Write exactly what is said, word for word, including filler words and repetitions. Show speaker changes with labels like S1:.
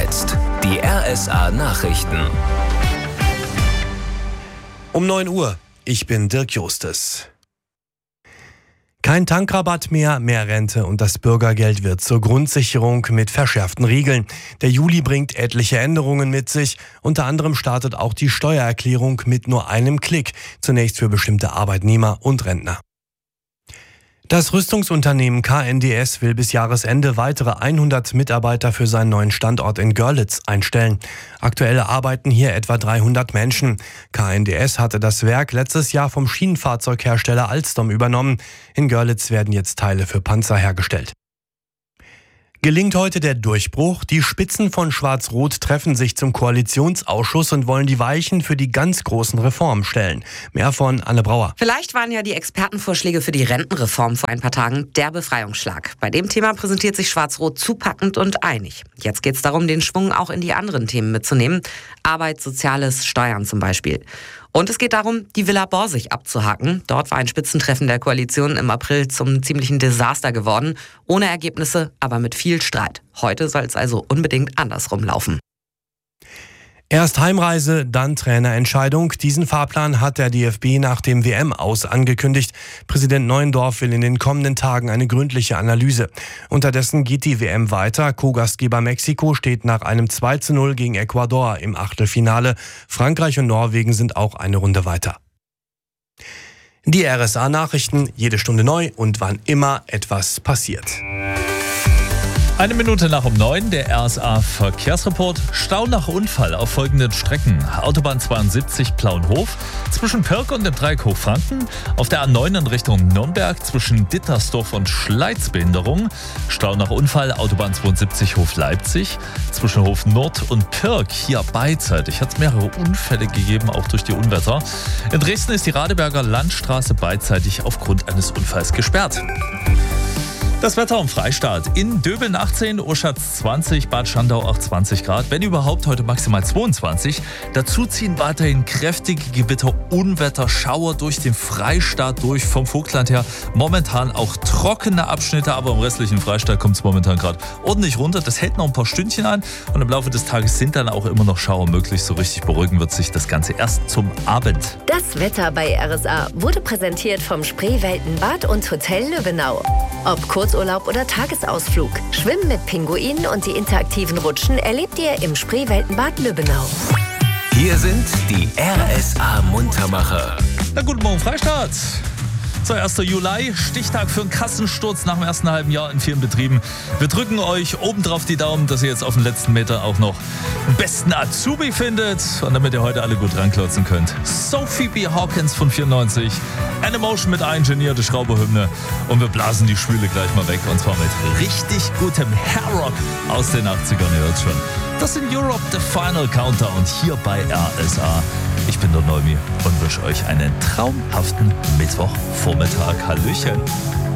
S1: jetzt die R S A-Nachrichten.
S2: Um neun Uhr, ich bin Dirk Justes. Kein Tankrabatt mehr, mehr Rente und das Bürgergeld wird zur Grundsicherung mit verschärften Regeln. Der Juli bringt etliche Änderungen mit sich. Unter anderem startet auch die Steuererklärung mit nur einem Klick. Zunächst für bestimmte Arbeitnehmer und Rentner. Das Rüstungsunternehmen K N D S will bis Jahresende weitere hundert Mitarbeiter für seinen neuen Standort in Görlitz einstellen. Aktuell arbeiten hier etwa dreihundert Menschen. K N D S hatte das Werk letztes Jahr vom Schienenfahrzeughersteller Alstom übernommen. In Görlitz werden jetzt Teile für Panzer hergestellt. Gelingt heute der Durchbruch? Die Spitzen von Schwarz-Rot treffen sich zum Koalitionsausschuss und wollen die Weichen für die ganz großen Reformen stellen. Mehr von Anne Brauer.
S3: Vielleicht waren ja die Expertenvorschläge für die Rentenreform vor ein paar Tagen der Befreiungsschlag. Bei dem Thema präsentiert sich Schwarz-Rot zupackend und einig. Jetzt geht es darum, den Schwung auch in die anderen Themen mitzunehmen. Arbeit, Soziales, Steuern zum Beispiel. Und es geht darum, die Villa Borsig abzuhaken. Dort war ein Spitzentreffen der Koalition im April zum ziemlichen Desaster geworden. Ohne Ergebnisse, aber mit viel Streit. Heute soll es also unbedingt andersrum laufen.
S2: Erst Heimreise, dann Trainerentscheidung. Diesen Fahrplan hat der D F B nach dem W M-Aus angekündigt. Präsident Neuendorf will in den kommenden Tagen eine gründliche Analyse. Unterdessen geht die W M weiter. Co-Gastgeber Mexiko steht nach einem zwei zu null gegen Ecuador im Achtelfinale. Frankreich und Norwegen sind auch eine Runde weiter. Die R S A-Nachrichten, jede Stunde neu und wann immer etwas passiert.
S4: Eine Minute nach um neun, der R S A-Verkehrsreport. Stau nach Unfall auf folgenden Strecken. Autobahn zweiundsiebzig Plaunhof zwischen Pirk und dem Dreieck Hochfranken. Auf der A neun in Richtung Nürnberg zwischen Dittersdorf und Schleiz Behinderung. Stau nach Unfall, Autobahn zweiundsiebzig Hof Leipzig. Zwischen Hof Nord und Pirk, hier beidseitig. Hat es mehrere Unfälle gegeben, auch durch die Unwetter. In Dresden ist die Radeberger Landstraße beidseitig aufgrund eines Unfalls gesperrt. Das Wetter im Freistaat. In Döbeln achtzehn, Urschatz zwanzig, Bad Schandau auch zwanzig Grad. Wenn überhaupt, heute maximal zweiundzwanzig. Dazu ziehen weiterhin kräftige Gewitter, Unwetter, Schauer durch den Freistaat durch. Vom Vogtland her momentan auch trockene Abschnitte, aber im restlichen Freistaat kommt es momentan gerade ordentlich runter. Das hält noch ein paar Stündchen an und im Laufe des Tages sind dann auch immer noch Schauer möglich. So richtig beruhigen wird sich das Ganze erst zum Abend.
S5: Das Wetter bei R S A wurde präsentiert vom Spreeweltenbad und Hotel Löbenau. Ob Kurzurlaub oder Tagesausflug, Schwimmen mit Pinguinen und die interaktiven Rutschen erlebt ihr im Spreeweltenbad Löbenau.
S1: Hier sind die R S A-Muntermacher.
S4: Na, guten Morgen, Freistaat. So, erster Juli, Stichtag für einen Kassensturz nach dem ersten halben Jahr in vielen Betrieben. Wir drücken euch obendrauf die Daumen, dass ihr jetzt auf den letzten Meter auch noch den besten Azubi findet und damit ihr heute alle gut ranklotzen könnt. Sophie B. Hawkins von vierundneunzig, Animotion mit eingenierte Schrauberhymne und wir blasen die Schwüle gleich mal weg und zwar mit richtig gutem Hairrock aus den achtzigern, ihr hört's schon. Das sind Europe, The Final Countdown hier bei R S A. Ich bin der Neumi und wünsche euch einen traumhaften Mittwochvormittag. Hallöchen.